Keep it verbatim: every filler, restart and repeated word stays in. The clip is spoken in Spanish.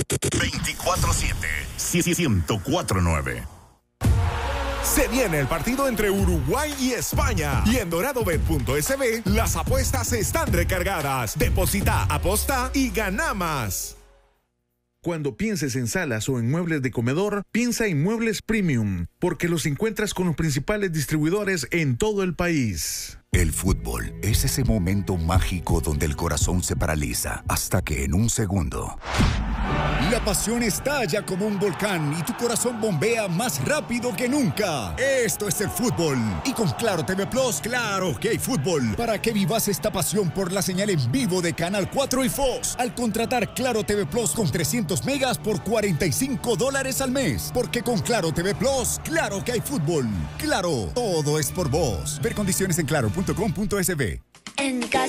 veinticuatro siete, ciento cuatro nueve. Se viene el partido entre Uruguay y España. Y en doradobet punto es be las apuestas están recargadas. Deposita, aposta y gana más. Cuando pienses en salas o en muebles de comedor, piensa en Muebles Premium, porque los encuentras con los principales distribuidores en todo el país. El fútbol es ese momento mágico donde el corazón se paraliza hasta que en un segundo la pasión estalla como un volcán y tu corazón bombea más rápido que nunca. Esto es el fútbol. Y con Claro T V Plus, claro que hay fútbol. Para que vivas esta pasión por la señal en vivo de Canal cuatro y Fox. Al contratar Claro T V Plus con trescientos megas por cuarenta y cinco dólares al mes. Porque con Claro T V Plus, claro que hay fútbol. Claro, todo es por vos. Ver condiciones en claro punto com punto es be. En casa